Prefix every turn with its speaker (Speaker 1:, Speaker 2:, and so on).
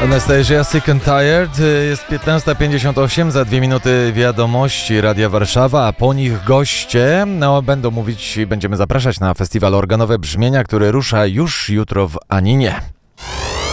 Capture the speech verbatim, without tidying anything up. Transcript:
Speaker 1: Anastasia Sick and Tired. Jest piętnasta pięćdziesiąt osiem, za dwie minuty wiadomości Radia Warszawa, a po nich goście. No, będą mówić, będziemy zapraszać na festiwal Organowe Brzmienia, który rusza już jutro w Aninie.